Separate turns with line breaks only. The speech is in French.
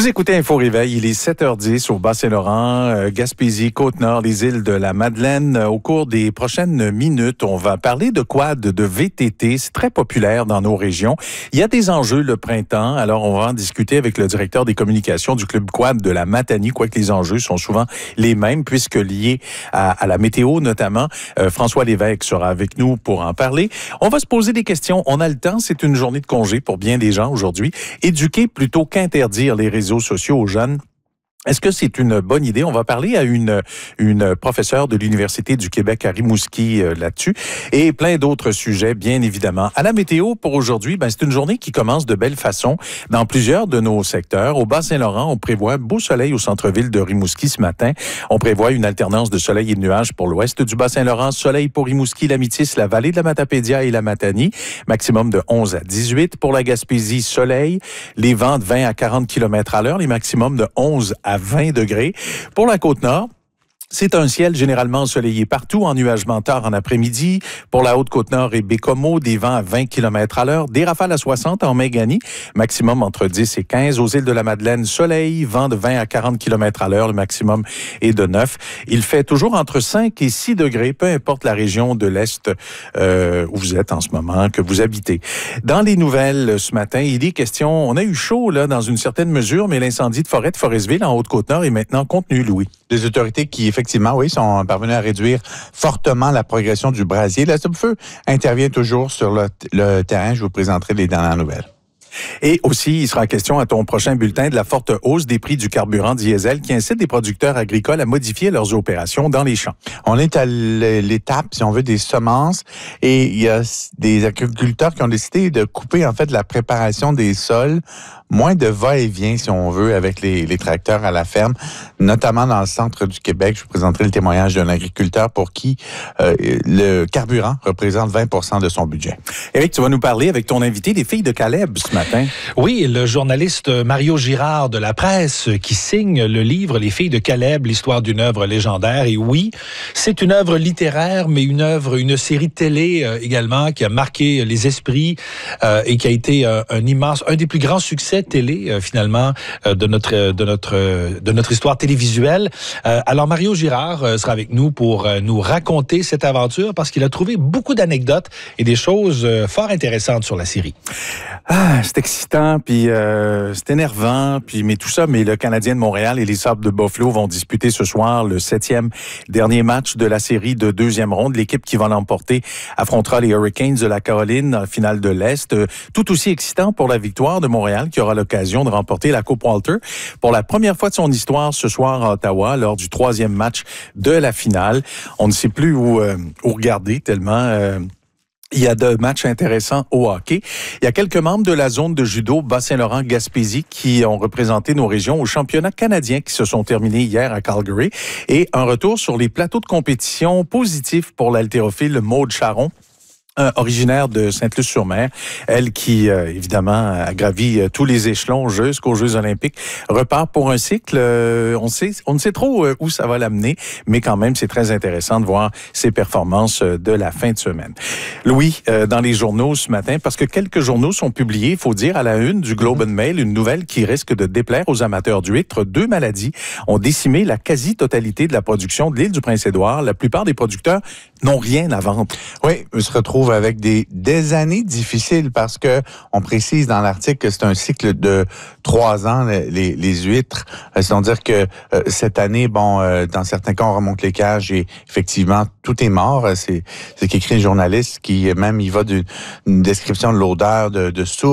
Vous écoutez Info Réveil, il est 7h10 au Bas-Saint-Laurent, Gaspésie, Côte-Nord, les îles de la Madeleine. Au cours des prochaines minutes, on va parler de quad, de VTT. C'est très populaire dans nos régions. Il y a des enjeux le printemps, alors on va en discuter avec le directeur des communications du Club Quad de la Matanie, quoique les enjeux sont souvent les mêmes, puisque liés à la météo notamment. François Lévesque sera avec nous pour en parler. On va se poser des questions. On a le temps, c'est une journée de congé pour bien des gens aujourd'hui. Éduquer plutôt qu'interdire les réseaux sociaux aux jeunes. Est-ce que c'est une bonne idée? On va parler à une professeure de l'Université du Québec à Rimouski là-dessus et plein d'autres sujets, bien évidemment. À la météo pour aujourd'hui, c'est une journée qui commence de belle façon dans plusieurs de nos secteurs. Au Bas-Saint-Laurent, on prévoit beau soleil au centre-ville de Rimouski ce matin. On prévoit une alternance de soleil et de nuages pour l'ouest du Bas-Saint-Laurent. Soleil pour Rimouski, la Métis, la vallée de la Matapédia et la Matanie. Maximum de 11 à 18. Pour la Gaspésie, soleil. Les vents de 20 à 40 km à l'heure. Les maximums de 11 à 20 degrés. Pour la Côte-Nord, c'est un ciel généralement ensoleillé partout, ennuagement tard en après-midi. Pour la Haute-Côte-Nord et Bécomo, des vents à 20 km à l'heure, des rafales à 60 en Méganie, maximum entre 10 et 15. Aux îles de la Madeleine, soleil, vent de 20 à 40 km à l'heure, le maximum est de 9. Il fait toujours entre 5 et 6 degrés, peu importe la région de l'Est où vous êtes en ce moment, que vous habitez. Dans les nouvelles ce matin, il est question, on a eu chaud là dans une certaine mesure, mais l'incendie de forêt de Forestville en Haute-Côte-Nord est maintenant contenu, Louis.
Les autorités qui, effectivement, sont parvenues à réduire fortement la progression du brasier. La stop-feu intervient toujours sur le terrain. Je vous présenterai les dernières nouvelles.
Et aussi, il sera question à ton prochain bulletin de la forte hausse des prix du carburant diesel qui incite les producteurs agricoles à modifier leurs opérations dans les champs.
On est à l'étape, si on veut, des semences et il y a des agriculteurs qui ont décidé de couper, en fait, la préparation des sols. Moins de va-et-vient, si on veut, avec les tracteurs à la ferme, notamment dans le centre du Québec. Je vous présenterai le témoignage d'un agriculteur pour qui le carburant représente 20% de son budget.
Éric, tu vas nous parler avec ton invité des filles de Caleb ce matin.
Oui, le journaliste Mario Girard de La Presse qui signe le livre Les filles de Caleb, l'histoire d'une œuvre légendaire. Et oui, c'est une œuvre littéraire, mais une série télé également qui a marqué les esprits et qui a été un des plus grands succès télé finalement de notre histoire télévisuelle. Alors Mario Girard sera avec nous pour nous raconter cette aventure parce qu'il a trouvé beaucoup d'anecdotes et des choses fort intéressantes sur la série.
C'est excitant, puis c'est énervant, mais tout ça, mais le Canadien de Montréal et les Sables de Buffalo vont disputer ce soir le 7e dernier match de la série de deuxième ronde. L'équipe qui va l'emporter affrontera les Hurricanes de la Caroline en finale de l'Est. Tout aussi excitant pour la victoire de Montréal qui aura l'occasion de remporter la Coupe Walter pour la première fois de son histoire ce soir à Ottawa lors du 3e match de la finale. On ne sait plus où regarder tellement... Il y a de matchs intéressants au hockey. Il y a quelques membres de la zone de judo Bas-Saint-Laurent-Gaspésie qui ont représenté nos régions au championnat canadien qui se sont terminés hier à Calgary et un retour sur les plateaux de compétition positifs pour l'haltérophile Maude Charon. Originaire de Sainte-Luce-sur-Mer, elle qui, évidemment, a gravi tous les échelons jusqu'aux Jeux olympiques, repart pour un cycle. On ne sait trop où ça va l'amener, mais quand même, c'est très intéressant de voir ses performances de la fin de semaine. Louis, dans les journaux ce matin, parce que quelques journaux sont publiés, il faut dire, à la une du Globe and Mail, une nouvelle qui risque de déplaire aux amateurs d'huîtres. 2 maladies ont décimé la quasi-totalité de la production de l'île du Prince-Édouard. La plupart des producteurs n'ont rien à vendre.
Oui, on se retrouve avec des années difficiles parce que on précise dans l'article que c'est un cycle de 3 ans, les huîtres. C'est-à-dire que cette année, dans certains cas, on remonte les cages et effectivement, tout est mort. C'est qu'écrit le journaliste qui même, il va d'une description de l'odeur de soupe